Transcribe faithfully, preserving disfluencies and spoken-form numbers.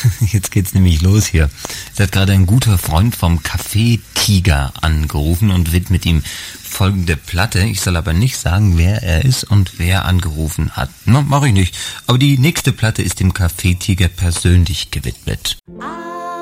Jetzt geht's nämlich los hier. Es hat gerade ein guter Freund vom Café Tiger angerufen und widmet ihm folgende Platte. Ich soll aber nicht sagen, wer er ist und wer angerufen hat. Na, mach ich nicht. Aber die nächste Platte ist dem Café Tiger persönlich gewidmet. Ah.